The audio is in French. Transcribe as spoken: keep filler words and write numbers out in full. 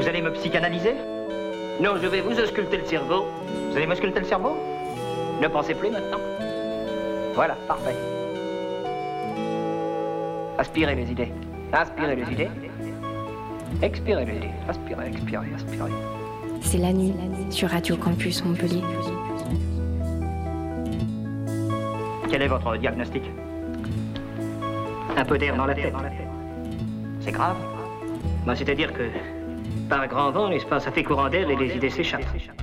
Vous allez me psychanalyser? Non, je vais vous ausculter le cerveau. Vous allez m'ausculter le cerveau? Ne pensez plus maintenant. Voilà, parfait. Aspirez les idées. Inspirez les idées. Expirez les idées. Aspirez, expirez, aspirez. C'est la nuit sur Radio Campus Montpellier. Quel est votre diagnostic? Un peu d'air dans la tête. C'est grave? Ben, c'est-à-dire que, par grand vent, n'est-ce pas, ça fait courant d'air et les idées s'échappent.